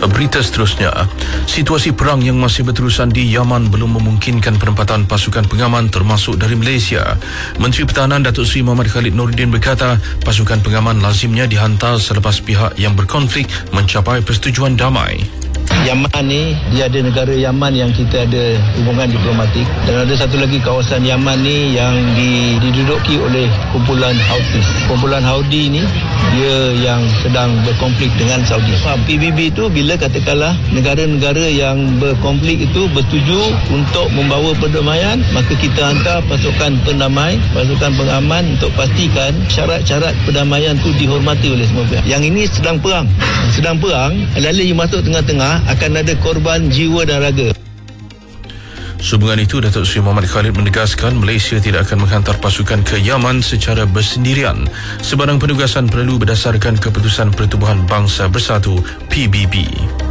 Berita seterusnya, situasi perang yang masih berterusan di Yaman belum memungkinkan penempatan pasukan pengaman termasuk dari Malaysia. Menteri Pertahanan Datuk Seri Muhammad Khalid Nordin berkata, pasukan pengaman lazimnya dihantar selepas pihak yang berkonflik mencapai persetujuan damai. Yaman ni, dia ada negara Yaman yang kita ada hubungan diplomatik, dan ada satu lagi kawasan Yaman ni yang diduduki oleh kumpulan Houthis. Kumpulan Houthi ni dia yang sedang berkonflik dengan Saudi. PBB itu bila katakanlah negara-negara yang berkonflik itu bersetuju untuk membawa perdamaian, maka kita hantar pasukan pendamai, pasukan pengaman untuk pastikan syarat-syarat perdamaian itu dihormati oleh semua pihak. Yang ini sedang perang. Sedang perang, alih-alih you masuk tengah-tengah, akan ada korban jiwa dan raga. Sehubungan itu, Datuk Seri Muhammad Khalid menegaskan Malaysia tidak akan menghantar pasukan ke Yaman secara bersendirian. Sebarang penugasan perlu berdasarkan keputusan Pertubuhan Bangsa Bersatu PBB.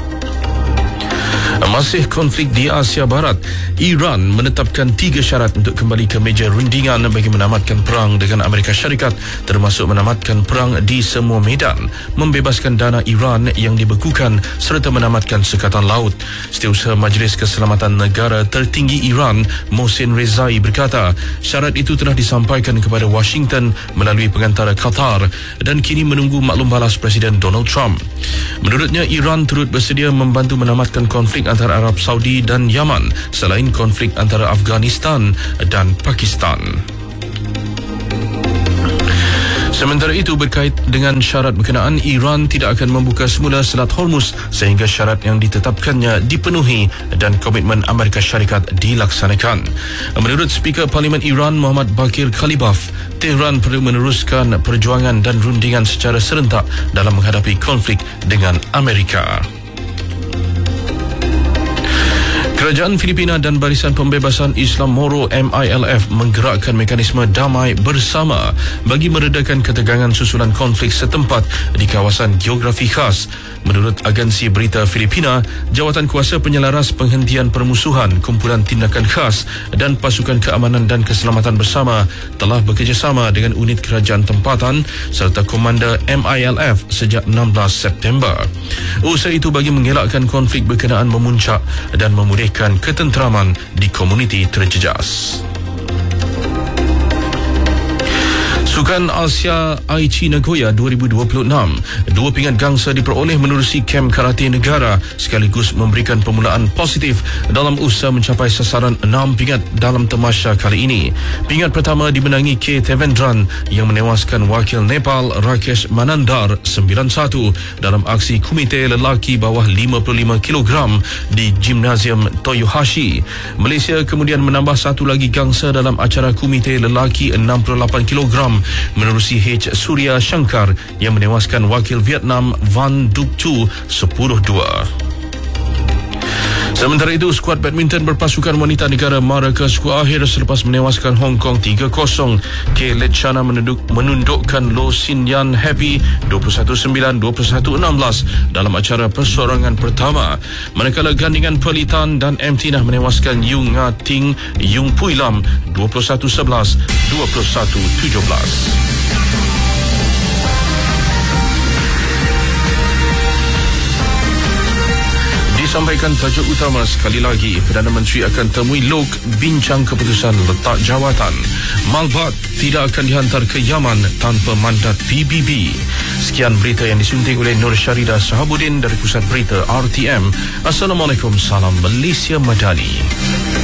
Masih konflik di Asia Barat, Iran menetapkan 3 syarat untuk kembali ke meja rundingan bagi menamatkan perang dengan Amerika Syarikat, termasuk menamatkan perang di semua medan, membebaskan dana Iran yang dibekukan serta menamatkan sekatan laut. Setiausaha Majlis Keselamatan Negara tertinggi Iran, Mohsen Rezai berkata, syarat itu telah disampaikan kepada Washington melalui pengantara Qatar dan kini menunggu maklum balas Presiden Donald Trump. Menurutnya, Iran turut bersedia membantu menamatkan konflik antara Arab Saudi dan Yaman selain konflik antara Afghanistan dan Pakistan. Sementara itu, berkait dengan syarat berkenaan, Iran tidak akan membuka semula Selat Hormuz sehingga syarat yang ditetapkannya dipenuhi dan komitmen Amerika Syarikat dilaksanakan. Menurut Speaker Parlimen Iran Muhammad Bakir Kalibaf, Tehran perlu meneruskan perjuangan dan rundingan secara serentak dalam menghadapi konflik dengan Amerika. Kerajaan Filipina dan Barisan Pembebasan Islam Moro MILF menggerakkan mekanisme damai bersama bagi meredakan ketegangan susulan konflik setempat di kawasan geografi khas. Menurut agensi berita Filipina, Jawatan Kuasa Penyelaras Penghentian Permusuhan, Kumpulan Tindakan Khas dan Pasukan Keamanan dan Keselamatan Bersama telah bekerjasama dengan unit kerajaan tempatan serta komander MILF sejak 16 September. Usaha itu bagi mengelakkan konflik berkenaan memuncak dan memulihkan ketenteraman di komuniti terjejas. Sukan Asia Aichi Nagoya 2026, 2 pingat gangsa diperoleh menerusi kem karate negara sekaligus memberikan permulaan positif dalam usaha mencapai sasaran 6 pingat dalam tamasya kali ini. Pingat pertama dimenangi K. Tevendran yang menewaskan wakil Nepal Rakesh Manandar 9-1 dalam aksi kumite lelaki bawah 55 kg di Gimnasium Toyohashi. Malaysia kemudian menambah satu lagi gangsa dalam acara kumite lelaki 68 kg menerusi H. Surya Shankar yang menewaskan wakil Vietnam Van Duc Thu 10-2. Sementara itu, skuad badminton berpasukan wanita negara mara ke skor akhir selepas menewaskan Hong Kong 3-0. K. Letchana menundukkan Lo Sin Yan Happy 21-9, 21-16 dalam acara persorangan pertama. Manakala gandingan Perlitan dan M. Tinah menewaskan Yung Nga Ting Yung Pui Lam 21-11, 21-17. Sampaikan tajuk utama sekali lagi. Perdana Menteri akan temui Lok bincang keputusan letak jawatan. Malbat tidak akan dihantar ke Yaman tanpa mandat PBB. Sekian berita yang disunting oleh Nur Syarida Sahabuddin dari Pusat Berita RTM. Assalamualaikum, salam Malaysia Madani.